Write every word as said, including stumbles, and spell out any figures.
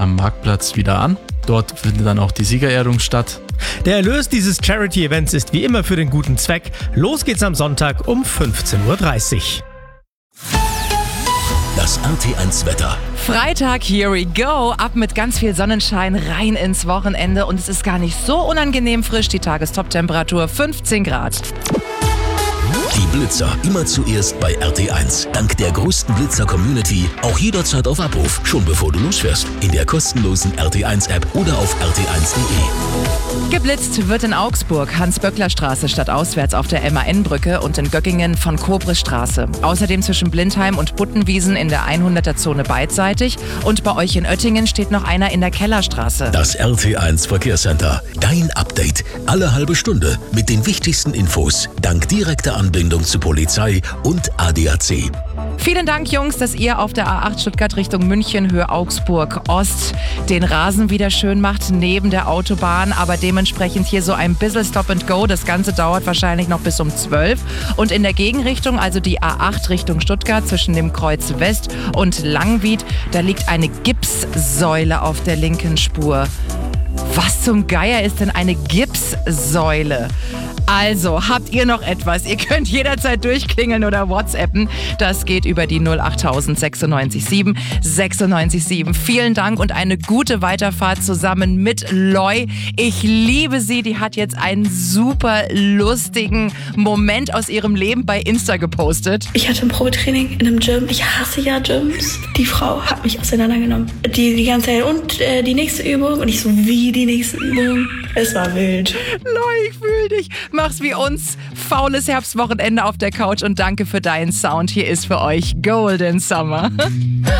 am Marktplatz wieder an. Dort findet dann auch die Siegerehrung statt. Der Erlös dieses Charity-Events ist wie immer für den guten Zweck. Los geht's am Sonntag um fünfzehn Uhr dreißig. Das R T eins Wetter. Freitag, here we go. Ab mit ganz viel Sonnenschein rein ins Wochenende. Und es ist gar nicht so unangenehm frisch. Die Tagestop-Temperatur fünfzehn Grad. Die Blitzer immer zuerst bei R T eins. Dank der größten Blitzer-Community auch jederzeit auf Abruf. Schon bevor du losfährst. In der kostenlosen R T eins App oder auf r t eins punkt de. Geblitzt wird in Augsburg Hans-Böckler-Straße statt auswärts auf der M A N-Brücke und in Göggingen von Kobrisstraße. Außerdem zwischen Blindheim und Buttenwiesen in der hunderter-Zone beidseitig. Und bei euch in Oettingen steht noch einer in der Kellerstraße. Das R T eins Verkehrscenter. Dein Update. Alle halbe Stunde mit den wichtigsten Infos. Dank direkter Anbindung zu Polizei und A D A C. Vielen Dank, Jungs, dass ihr auf der A acht Stuttgart Richtung München, Höhe Augsburg Ost den Rasen wieder schön macht, neben der Autobahn. Aber dementsprechend hier so ein bisschen Stop and Go. Das Ganze dauert wahrscheinlich noch bis um zwölf. Und in der Gegenrichtung, also die A acht Richtung Stuttgart, zwischen dem Kreuz West und Langwied, da liegt eine Gipssäule auf der linken Spur. Was zum Geier ist denn eine Gipssäule? Also, habt ihr noch etwas? Ihr könnt jederzeit durchklingeln oder WhatsAppen. Das geht über die null acht null null sechs sieben sechs sechs sieben. Vielen Dank und eine gute Weiterfahrt zusammen mit Loi. Ich liebe sie. Die hat jetzt einen super lustigen Moment aus ihrem Leben bei Insta gepostet. Ich hatte ein Probetraining in einem Gym. Ich hasse ja Gyms. Die Frau hat mich auseinandergenommen. Die, die ganze Zeit. Und äh, die nächste Übung. Und ich so, wie die nächste Übung? Es war wild. Loi, ich fühl dich. Mach's wie uns. Faules Herbstwochenende auf der Couch und danke für deinen Sound. Hier ist für euch Golden Summer.